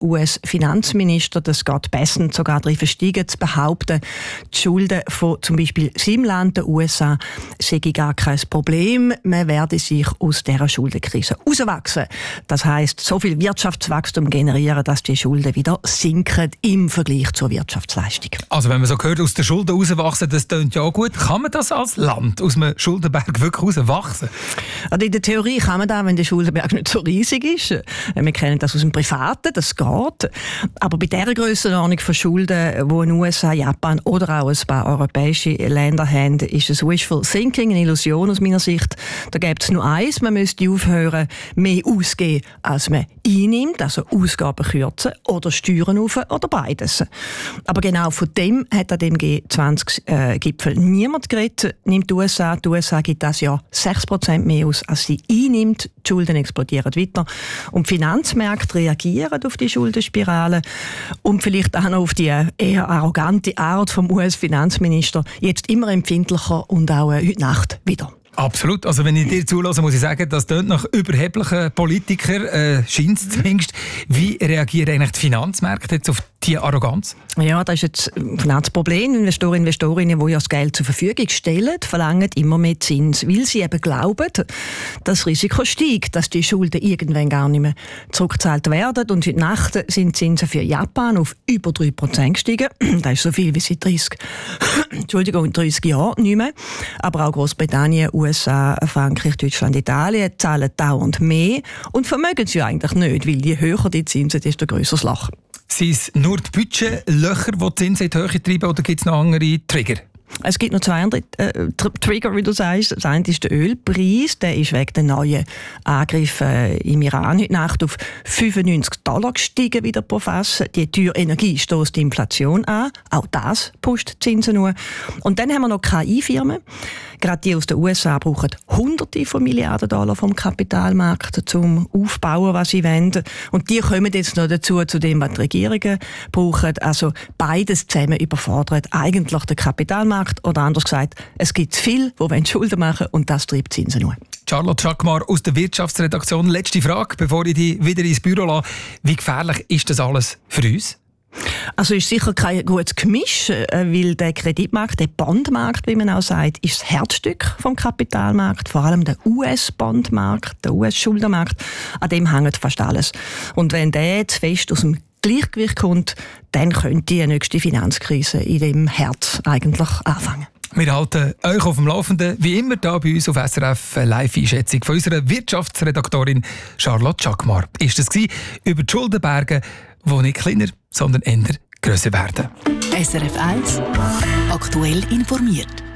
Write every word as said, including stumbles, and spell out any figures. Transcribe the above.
U S-Finanzminister, das geht Bessent sogar drin versteigen, zu behaupten, die Schulden von zum Beispiel seinem Land, den U S A, seien gar kein Problem. Man werde sich aus dieser Schuldenkrise herauswachsen. Das heisst, so viel Wirtschaftswachstum generieren, dass die Schulden wieder sinken im Vergleich zur Wirtschaftsleistung. Also wenn man so hört, aus der Schulden herauswachsen, das klingt ja gut. Kann man das als Land aus dem Schuldenberg wirklich herauswachsen? Also in der Theorie kann man das, wenn der Schuldenberg nicht so riesig ist. Wir kennen das aus dem Privaten, das geht. Aber bei dieser Grössenordnung von Schulden, die in U S A, Japan oder auch ein paar europäische Länder haben, ist es wishful thinking, eine Illusion aus meiner Sicht. Da gibt es nur eins, man müsste aufhören, mehr auszugeben, als man einnimmt, also Ausgaben kürzen oder Steuern auf oder beides. Aber genau von dem hat an dem G zwanzig-Gipfel niemand geredet. Nimmt die U S A, die U S A gibt das Jahr sechs Prozent mehr aus, als sie einnimmt. Die Schulden explodieren weiter. Und die Finanzmärkte reagieren auf die Schuldenspirale und vielleicht auch noch auf die eher arrogante Art vom U S-Finanzminister, jetzt immer empfindlicher und auch äh, heute Nacht wieder. Absolut. Also wenn ich dir zulasse, muss ich sagen, das tönt nach überheblichen Politikern, äh, scheint es zumindest. Wie reagieren eigentlich die Finanzmärkte jetzt auf diese Arroganz? Ja, das ist jetzt ein Problem. Investoren und Investorinnen, die ja das Geld zur Verfügung stellen, verlangen immer mehr Zins, weil sie eben glauben, dass das Risiko steigt, dass die Schulden irgendwann gar nicht mehr zurückgezahlt werden. Und heute Nacht sind die Zinsen für Japan auf über drei Prozent gestiegen. Das ist so viel wie seit dreißig, Entschuldigung, dreißig Jahren nicht mehr. Aber auch Großbritannien, U S A, Frankreich, Deutschland, Italien zahlen dauernd mehr und vermögen sie eigentlich nicht, weil je höher die Zinsen, desto grösser das Loch. Sind es nur die Budgetlöcher, die die Zinsen in die Höhe treiben, oder gibt es noch andere Trigger? Es gibt noch zwei andere äh, Trigger, wie du sagst. Das eine ist der Ölpreis. Der ist wegen der neuen Angriffe äh, im Iran heute Nacht auf fünfundneunzig Dollar gestiegen wieder pro Fass. Die teure Energie stößt die Inflation an. Auch das pusht die Zinsen nur. Und dann haben wir noch K I-Firmen. Gerade die aus den U S A brauchen Hunderte von Milliarden Dollar vom Kapitalmarkt zum Aufbauen, was sie wollen. Und die kommen jetzt noch dazu, zu dem, was die Regierungen brauchen. Also beides zusammen überfordert eigentlich den Kapitalmarkt. Oder anders gesagt, es gibt zu viele, die Schulden machen wollen, und das treibt Zinsen nur. Charlotte Schackmar aus der Wirtschaftsredaktion. Letzte Frage, bevor ich dich wieder ins Büro lasse. Wie gefährlich ist das alles für uns? Also ist sicher kein gutes Gemisch, weil der Kreditmarkt, der Bondmarkt, wie man auch sagt, ist das Herzstück vom Kapitalmarkt, vor allem der U S-Bondmarkt, der U S-Schuldenmarkt, an dem hängt fast alles. Und wenn der zu fest aus dem Gleichgewicht kommt, dann könnte die nächste Finanzkrise in dem Herz eigentlich anfangen. Wir halten euch auf dem Laufenden, wie immer hier bei uns auf S R F, eine Live-Einschätzung von unserer Wirtschaftsredaktorin Charlotte Schackmar. Ist das gewesen, über die Schuldenberge, die nicht kleiner, sondern eher grösser werden. S R F eins aktuell informiert.